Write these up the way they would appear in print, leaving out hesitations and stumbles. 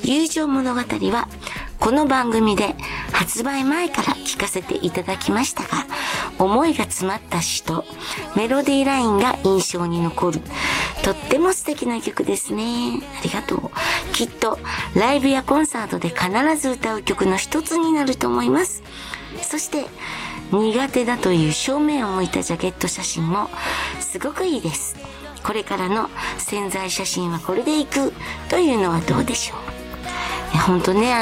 友情物語はこの番組で発売前から聴かせていただきましたが、思いが詰まった詩とメロディーラインが印象に残るとっても素敵な曲ですね。ありがとう。きっとライブやコンサートで必ず歌う曲の一つになると思います。そして苦手だという正面を向いたジャケット写真もすごくいいです。これからの宣材写真はこれでいくというのはどうでしょう。ほんとね、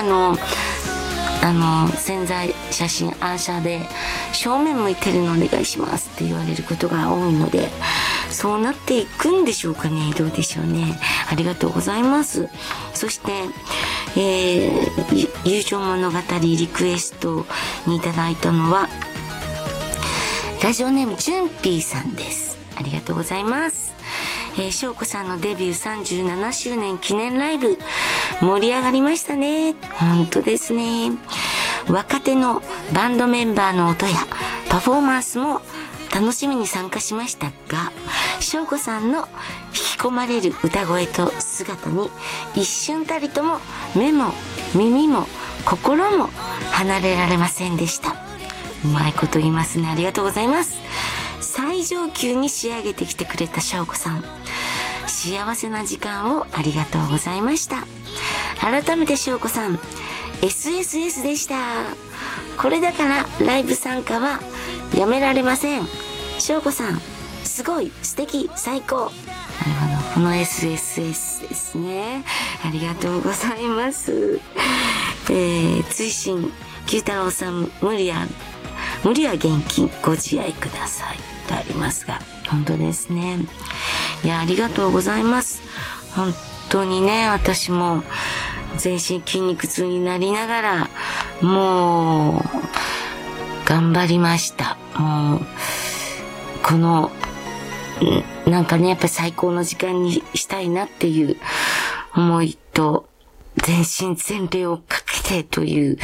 宣材写真アンシャで正面向いてるのお願いしますって言われることが多いので、そうなっていくんでしょうかね。どうでしょうね。ありがとうございます。そして、友情物語リクエストにいただいたのはラジオネームジュンピーさんです。ありがとうございます。翔子さんのデビュー37周年記念ライブ盛り上がりましたね。本当ですね。若手のバンドメンバーの音やパフォーマンスも楽しみに参加しましたが、翔子さんの引き込まれる歌声と姿に一瞬たりとも目も耳も心も離れられませんでした。うまいこと言いますね。ありがとうございます。最上級に仕上げてきてくれた翔子さん、幸せな時間をありがとうございました。改めて翔子さん SSS でした。これだからライブ参加はやめられません。翔子さんすごい素敵最高。なるほど、この SSS ですね。ありがとうございます。追伸九太郎さん無理は現金ご自愛くださいとありますが、本当ですね。いや、ありがとうございます。本当にね、私も全身筋肉痛になりながらもう頑張りました。もうこのなんかね、やっぱり最高の時間にしたいなっていう思いと、全身全霊をかけてという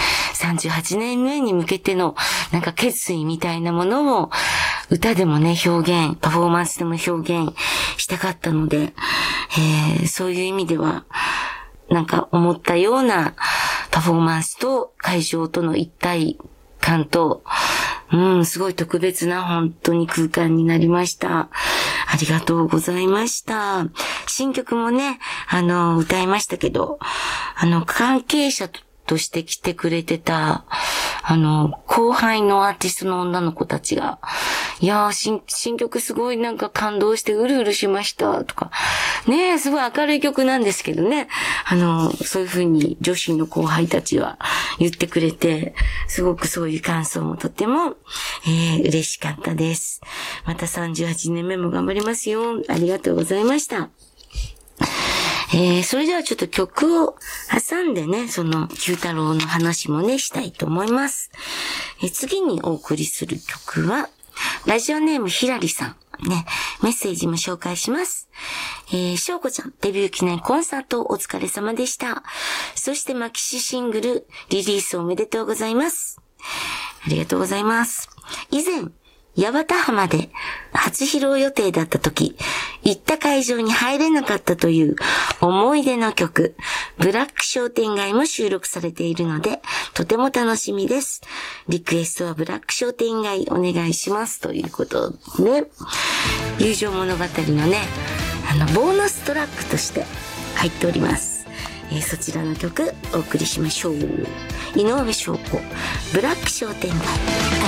38年目に向けてのなんか決意みたいなものを歌でもね表現、パフォーマンスでも表現したかったので、そういう意味ではなんか思ったようなパフォーマンスと会場との一体感と、すごい特別な本当に空間になりました。ありがとうございました。新曲もね、歌いましたけど、関係者として来てくれてた、後輩のアーティストの女の子たちが、いやー、新曲すごいなんか感動してうるうるしましたとか、ねえ、すごい明るい曲なんですけどね、そういう風に女子の後輩たちは言ってくれて、すごくそういう感想もとても、嬉しかったです。また38年目も頑張りますよ。ありがとうございました。それではちょっと曲を挟んでね、その九太郎の話もね、したいと思います。次にお送りする曲は、ラジオネームひらりさん。ね、メッセージも紹介します。翔子ちゃん、デビュー記念コンサートお疲れ様でした。そしてマキシシングル、リリースおめでとうございます。ありがとうございます。以前、八幡浜で初披露予定だった時、行った会場に入れなかったという思い出の曲、ブラック商店街も収録されているので、とても楽しみです。リクエストはブラック商店街お願いします。ということで、友情物語のね、ボーナストラックとして入っております。そちらの曲お送りしましょう。井上翔子、ブラック商店街。